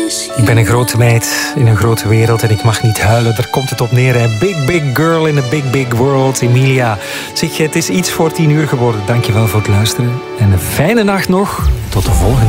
Ik ben een grote meid in een grote wereld en ik mag niet huilen. Daar komt het op neer. Hè. Big, big girl in a big, big world. Emilia. Zeg, het is iets voor 10 uur geworden. Dankjewel voor het luisteren. En een fijne nacht nog. Tot de volgende.